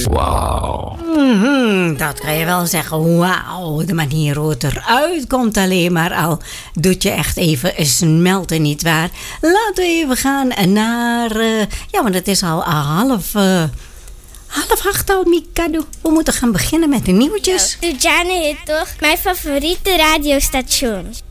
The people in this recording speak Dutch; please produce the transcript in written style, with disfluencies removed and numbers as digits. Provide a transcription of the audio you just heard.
Wauw. Dat kan je wel zeggen. Wauw, de manier hoe het eruit komt alleen maar al doet je echt even smelten, nietwaar? Laten we even gaan naar... want het is al half 8 al, Mikado. We moeten gaan beginnen met de nieuwtjes. Suzanne is toch mijn favoriete radiostation.